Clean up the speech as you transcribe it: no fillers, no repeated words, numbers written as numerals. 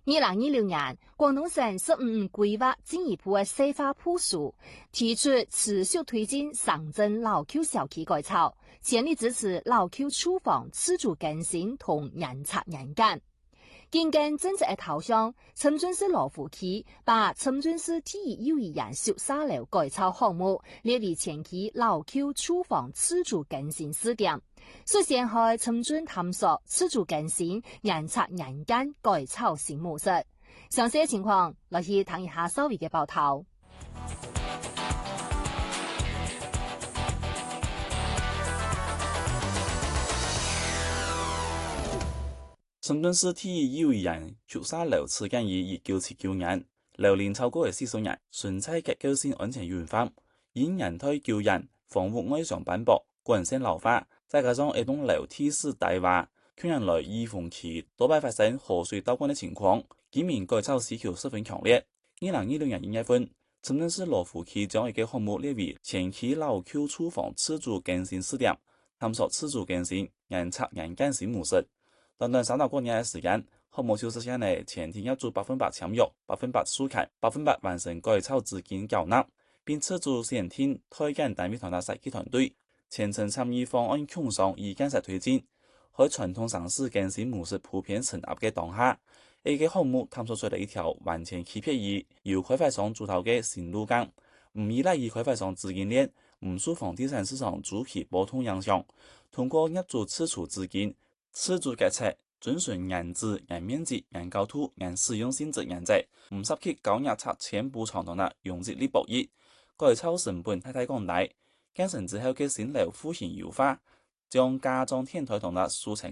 2026年，廣東省15規劃進一步的細化部署，提出持續推進城鎮老舊小區改造，全力支持老舊廚房自主更新同人才人幹。緊跟政策的頭向，深圳市羅湖區把深圳市第一幼兒園宿舍樓改造項目列為前期老舊廚房自主更新試點，率先喺深圳探索自主更新人才人幹改造新模式。詳細情況，來去睇一下稍微嘅報道。 深圳市第一幼兒園宿舍樓始建於1979年，樓齡超過40年，純粹結構性安全軟化，因人體構人、房屋外牆斑駁、個人性老化，再加上一棟樓梯式大瓦，近年來移風期多半發生河水倒灌的情況，居民改造需求十分強烈。2026年1月份，深圳市羅湖區將一個項目列為前期老舊廚房自主更新試點，探索自主更新人才人幹新模式。短短3到4年的時間，項目就實現了前期業主100%簽約、100%蘇砍、100%完成改造資金繳納，並斥資選定推薦單位同埋設計團隊，全程參與方案共商與建設推進。喺傳統城市更新模式普遍成立嘅當下，呢個項目探索出了一條完全區別於由開發商主導嘅新路徑，唔依賴於開發商資金鏈，唔受房地產市場周期波動影響，通過業主釋出資金，自主決策，遵循人質、人面積、人高度、人使用性質原則，唔涉及高壓拆遷補償同埋容積率博弈，改造成本太降低，建成之後嘅新樓戶型優化，將加裝天台同埋數層